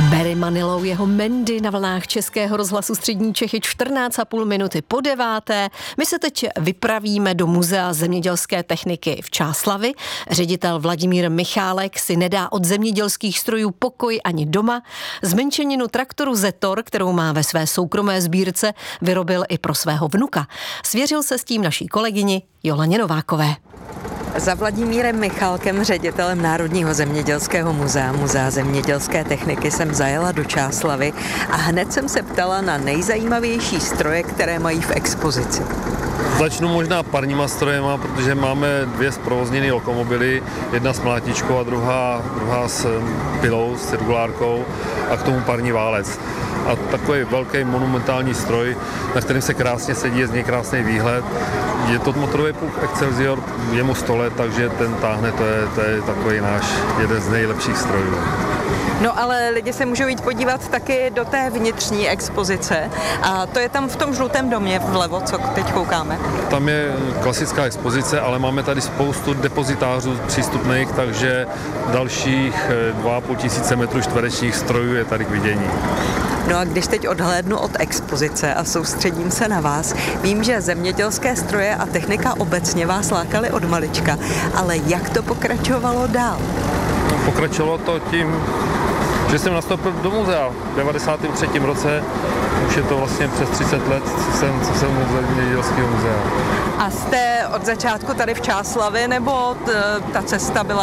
Barry Manilou, jeho Mandy na vlnách Českého rozhlasu Střední Čechy 14,5 minuty po 9. My se teď vypravíme do Muzea zemědělské techniky v Čáslavi. Ředitel Vladimír Michálek si nedá od zemědělských strojů pokoj ani doma. Zmenšeninu traktoru Zetor, kterou má ve své soukromé sbírce, vyrobil i pro svého vnuka. Svěřil se s tím naší kolegyni Jolaně Novákové. Za Vladimírem Michálkem, ředitelem Národního zemědělského muzea, Muzea zemědělské techniky, jsem zajela do Čáslavy a hned jsem se ptala na nejzajímavější stroje, které mají v expozici. Začnu možná parníma strojema, protože máme dvě zprovozněné lokomobily, jedna s mlátičkou a druhá s pilou, s cirkulárkou a k tomu parní válec. A takový velký monumentální stroj, na kterém se krásně sedí, je z něj krásný výhled. Je to motorový pluk Excelsior, je mu 100 let, takže ten táhne, to je takový náš jeden z nejlepších strojů. No ale lidi se můžou jít podívat taky do té vnitřní expozice a to je tam v tom žlutém domě vlevo, co teď koukáme. Tam je klasická expozice, ale máme tady spoustu depozitářů přístupných, takže dalších 2,5 tisíce metrů čtverečních strojů je tady k vidění. No a když teď odhlédnu od expozice a soustředím se na vás, vím, že zemědělské stroje a technika obecně vás lákaly od malička, ale jak to pokračovalo dál? Pokračovalo to tím, že jsem nastoupil do muzea v 93. roce, už je to vlastně přes 30 let, co jsem v zemědělského muzea. A jste od začátku tady v Čáslavě, nebo ta cesta byla